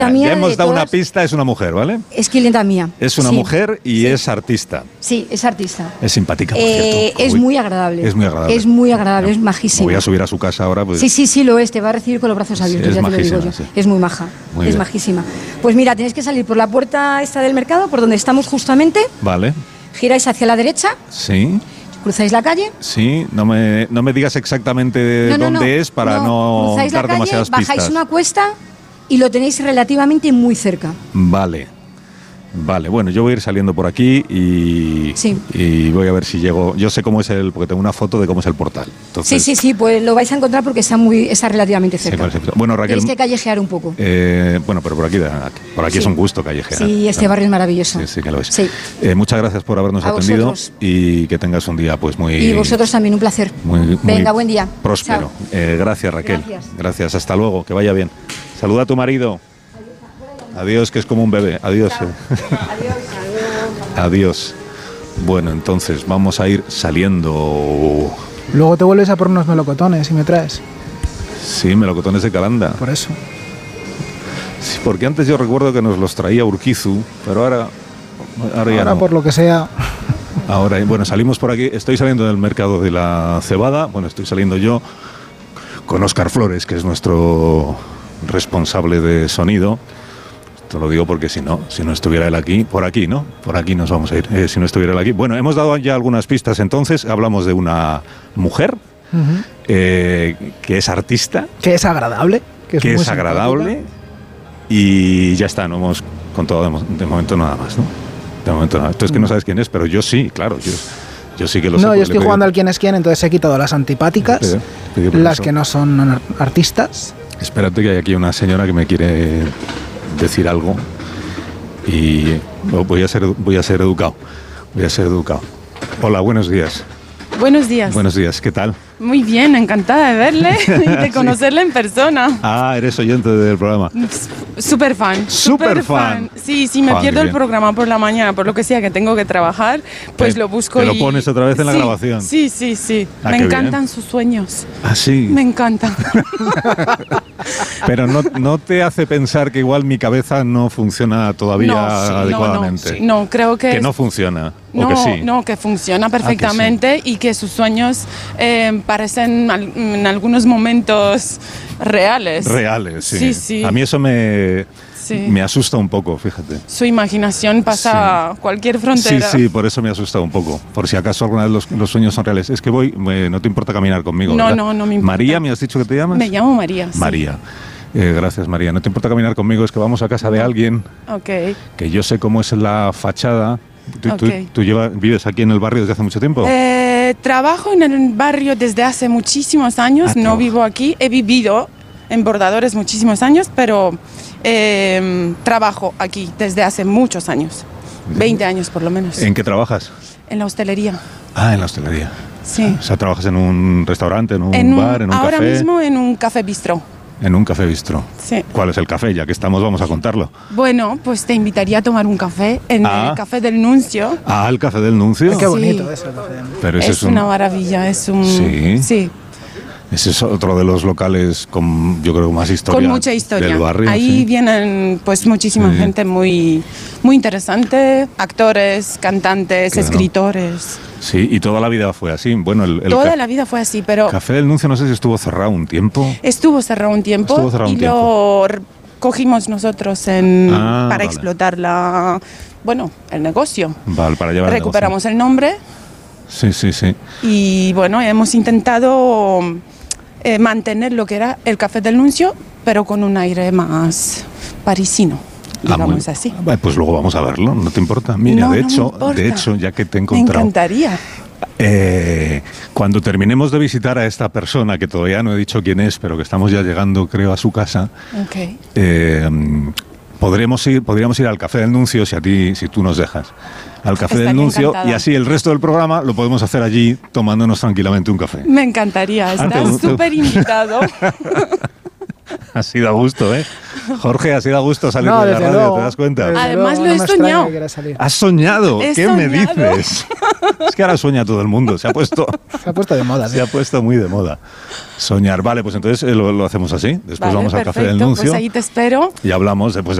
Ya hemos dado una pista, es una mujer, ¿vale? Es clienta mía. Es una mujer y es artista. Sí, es artista. Es simpática, por cierto. Es muy agradable. Es muy agradable. Es muy agradable, es majísima. Voy a subir a su casa ahora. Pues... Sí, lo es. Te va a recibir con los brazos abiertos, ya te lo digo yo. Sí. Es muy maja, es majísima. Pues mira, tienes que salir por la puerta esta del mercado, por donde estamos justamente. Vale. Giráis hacia la derecha. Sí. Cruzáis la calle. Sí, no me digas exactamente dónde es para no dar demasiadas pistas. Bajáis una cuesta y lo tenéis relativamente muy cerca. Vale, bueno, yo voy a ir saliendo por aquí y voy a ver si llego. Yo sé cómo es porque tengo una foto de cómo es el portal. Entonces, sí, pues lo vais a encontrar porque está relativamente cerca. Sí, bueno, Raquel, tenéis que callejear un poco. Bueno, pero por aquí es un gusto callejear. Sí, este barrio es maravilloso. Sí, que lo es. Sí. Muchas gracias por habernos atendido vosotros. Y que tengas un día pues muy... Y vosotros también, un placer. Venga, buen día. Próspero. Gracias, Raquel. Gracias, hasta luego, que vaya bien. Saluda a tu marido. Adiós, que es como un bebé. Adiós. Adiós. Bueno, entonces vamos a ir saliendo. Luego te vuelves a por unos melocotones y me traes. Sí, melocotones de Calanda. Por eso. Sí, porque antes yo recuerdo que nos los traía Urquizu, pero ahora ya no. Por lo que sea. Ahora, bueno, salimos por aquí. Estoy saliendo del mercado de la Cebada. Bueno, estoy saliendo yo con Óscar Flores, que es nuestro responsable de sonido. Te lo digo porque si no estuviera él aquí, por aquí nos vamos a ir, si no estuviera él aquí. Bueno, hemos dado ya algunas pistas entonces, hablamos de una mujer que es artista. Que es agradable. Que es agradable y ya está, no hemos contado de momento nada más, ¿no? De momento nada. Tú es que no sabes quién es, pero yo sí, claro, yo sí que lo sé. No, yo estoy jugando al quién es quién, entonces he quitado las antipáticas, las que no son artistas. Espérate que hay aquí una señora que me quiere decir algo y voy a ser educado. Hola, buenos días. Buenos días. Buenos días, ¿qué tal? Muy bien, encantada de verle y de conocerle en persona. Ah, eres oyente del programa. Súper fan. Súper fan. Sí, me pierdo el programa por la mañana, por lo que sea que tengo que trabajar, pues lo busco y... Te lo pones otra vez en la grabación. Sí. Me encantan sus sueños. Ah, sí. Me encantan. Pero no te hace pensar que igual mi cabeza no funciona todavía adecuadamente. No, creo que... Que no funciona. No, que funciona perfectamente y que sus sueños parecen en algunos momentos reales. Reales, sí. Sí. A mí eso me asusta un poco, fíjate. Su imaginación pasa cualquier frontera. Sí, por eso me asusta un poco. Por si acaso alguna vez los sueños son reales. Es que no te importa caminar conmigo, ¿verdad? No me importa. María, ¿me has dicho que te llamas? Me llamo María. María. Gracias, María. No te importa caminar conmigo, es que vamos a casa de alguien que yo sé cómo es la fachada. ¿Tú vives aquí en el barrio desde hace mucho tiempo? Trabajo en el barrio desde hace muchísimos años, no vivo aquí, he vivido en Bordadores muchísimos años, pero trabajo aquí desde hace muchos años, 20 años por lo menos. ¿En qué trabajas? En la hostelería. Ah, en la hostelería. Sí. O sea, ¿trabajas en un restaurante, en un bar, en un café? Ahora mismo en un café bistró. En un café bistró. Sí. ¿Cuál es el café? Ya que estamos, vamos a contarlo. Bueno, pues te invitaría a tomar un café en el Café del Nuncio. Ah, el Café del Nuncio. Qué bonito es el Café del Nuncio. Pero es una maravilla, es un... Sí. Ese es otro de los locales con, yo creo, más historia. Con mucha historia. Del barrio. Ahí vienen pues muchísima gente muy interesante, actores, cantantes, escritores. Sí, y toda la vida fue así. Bueno, toda la vida fue así, pero... Café del Nuncio no sé si estuvo cerrado un tiempo. Estuvo cerrado un tiempo lo cogimos nosotros para explotar el negocio. Vale, para llevar recuperamos el nombre. Sí. Y bueno, hemos intentado mantener lo que era el Café del Nuncio, pero con un aire más parisino. Digamos así. Pues luego vamos a verlo, ¿no te importa? Mira, de hecho, ya que te he encontrado... Me encantaría. Cuando terminemos de visitar a esta persona, que todavía no he dicho quién es, pero que estamos ya llegando, creo, a su casa, podríamos ir al Café del Nuncio, si tú nos dejas. Al Café del Nuncio, encantada. Y así el resto del programa lo podemos hacer allí tomándonos tranquilamente un café. Me encantaría, estás súper invitado. Ha sido a gusto, ¿eh? Jorge, ha sido a gusto salir de la radio, luego, ¿te das cuenta? Además lo he soñado. ¿Has soñado? ¿Qué me dices? Es que ahora sueña todo el mundo, se ha puesto de moda. Se ha puesto muy de moda. Soñar. Vale, pues entonces lo hacemos así. Después vamos al Café del Nuncio. Pues ahí te espero. Y hablamos después